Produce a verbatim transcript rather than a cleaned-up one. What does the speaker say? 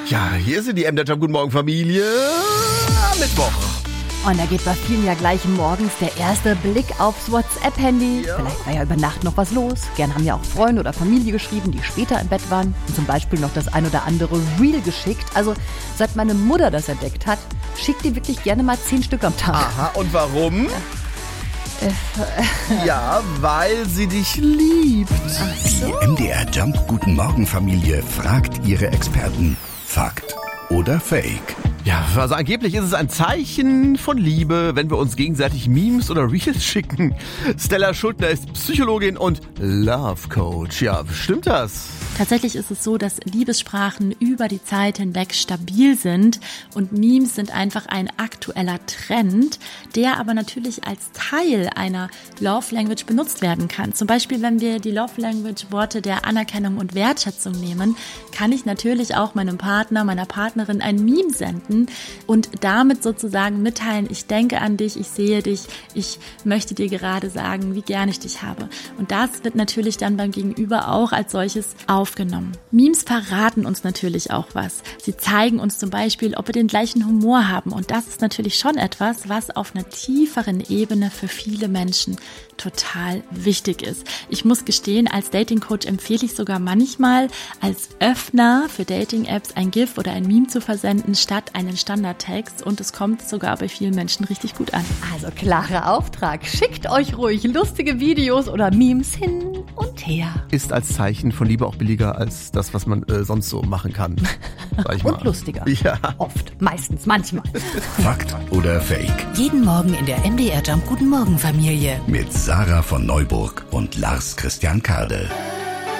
Ja, hier sind die M D R Jump Guten Morgen Familie am Mittwoch. Und da geht bei vielen ja gleich morgens der erste Blick aufs WhatsApp-Handy. Ja. Vielleicht war ja über Nacht noch was los. Gern haben ja auch Freunde oder Familie geschrieben, die später im Bett waren. Und zum Beispiel noch das ein oder andere Reel geschickt. Also seit meine Mutter das entdeckt hat, schickt die wirklich gerne mal zehn Stück am Tag. Aha, und warum? Äh, ja, weil sie dich liebt. Ach so. Die M D R Jump Guten Morgen Familie fragt ihre Experten. Fakt oder Fake? Ja, also angeblich ist es ein Zeichen von Liebe, wenn wir uns gegenseitig Memes oder Reels schicken. Stella Schuldner ist Psychologin und Love Coach. Ja, stimmt das? Tatsächlich ist es so, dass Liebessprachen über die Zeit hinweg stabil sind und Memes sind einfach ein aktueller Trend, der aber natürlich als Teil einer Love Language benutzt werden kann. Zum Beispiel, wenn wir die Love Language Worte der Anerkennung und Wertschätzung nehmen, kann ich natürlich auch meinem Partner, meiner Partnerin ein Meme senden und damit sozusagen mitteilen, ich denke an dich, ich sehe dich, ich möchte dir gerade sagen, wie gern ich dich habe. Und das wird natürlich dann beim Gegenüber auch als solches aufgenommen. Memes verraten uns natürlich auch was. Sie zeigen uns zum Beispiel, ob wir den gleichen Humor haben. Und das ist natürlich schon etwas, was auf einer tieferen Ebene für viele Menschen total wichtig ist. Ich muss gestehen, als Dating-Coach empfehle ich sogar manchmal, als Öffner für Dating-Apps ein GIF oder ein Meme zu versenden, statt einen Standardtext. Und es kommt sogar bei vielen Menschen richtig gut an. Also klarer Auftrag. Schickt euch ruhig lustige Videos oder Memes hin und her. Ist als Zeichen von Liebe auch billiger als das, was man äh, sonst so machen kann. Sag ich mal. Und lustiger. Ja. Oft, meistens, manchmal. Fakt oder Fake? Jeden Morgen in der M D R Jump Guten Morgen Familie. Mit Sarah von Neuburg und Lars Christian Kardel.